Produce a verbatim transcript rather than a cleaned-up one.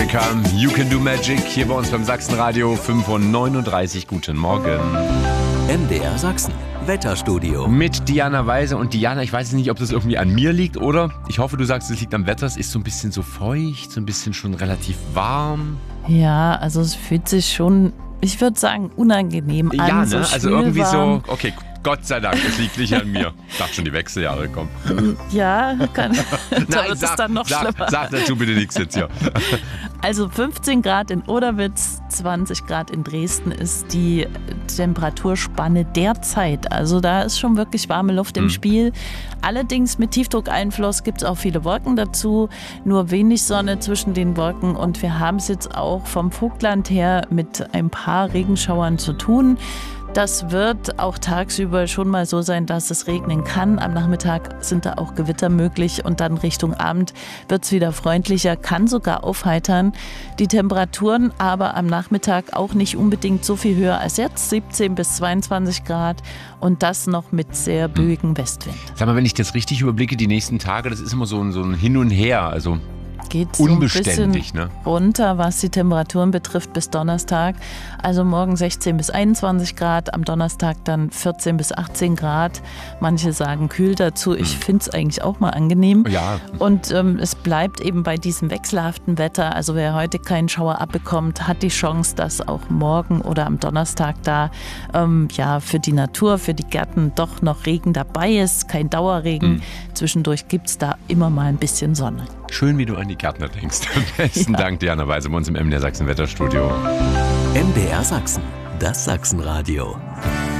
America, You Can Do Magic, hier bei uns beim Sachsenradio, fünf Uhr neununddreißig. Guten Morgen. M D R Sachsen, Wetterstudio. Mit Diana Weise. Und Diana, ich weiß nicht, ob das irgendwie an mir liegt, oder? Ich hoffe, du sagst, es liegt am Wetter. Es ist so ein bisschen so feucht, so ein bisschen schon relativ warm. Ja, also es fühlt sich schon, ich würde sagen, unangenehm an. Ja, ne? So Also irgendwie so, schwülwarm. okay, Gott sei Dank, es liegt nicht an mir. Ich dachte schon, die Wechseljahre kommen. Ja, kann, da Nein, wird sag, es dann noch sag, schlimmer. sag dazu bitte nichts jetzt hier. Also fünfzehn Grad in Oderwitz, zwanzig Grad in Dresden ist die Temperaturspanne derzeit. Also da ist schon wirklich warme Luft im Mhm. Spiel. Allerdings mit Tiefdruckeinfluss gibt es auch viele Wolken dazu, nur wenig Sonne zwischen den Wolken und wir haben es jetzt auch vom Vogtland her mit ein paar Regenschauern zu tun. Das wird auch tagsüber schon mal so sein, dass es regnen kann. Am Nachmittag sind da auch Gewitter möglich und dann Richtung Abend wird es wieder freundlicher, kann sogar aufheitern. Die Temperaturen aber am Nachmittag auch nicht unbedingt so viel höher als jetzt, siebzehn bis zweiundzwanzig Grad und das noch mit sehr böigem Westwind. Sag mal, wenn ich das richtig überblicke, die nächsten Tage, das ist immer so ein, so ein Hin und Her, also Geht so ein unbeständig, bisschen ne? runter, was die Temperaturen betrifft bis Donnerstag. Also morgen sechzehn bis einundzwanzig Grad, am Donnerstag dann vierzehn bis achtzehn Grad. Manche sagen kühl dazu. Ich finde es eigentlich auch mal angenehm. Ja. Und ähm, es bleibt eben bei diesem wechselhaften Wetter. Also wer heute keinen Schauer abbekommt, hat die Chance, dass auch morgen oder am Donnerstag da ähm, ja für die Natur, für die Gärten doch noch Regen dabei ist. Kein Dauerregen. Mhm. Zwischendurch gibt es da immer mal ein bisschen Sonne. Schön, wie du an die Gärtner denkst. Besten Ja. Dank, Diana Weise, bei uns im M D R Sachsen Wetterstudio. M D R Sachsen, das Sachsenradio.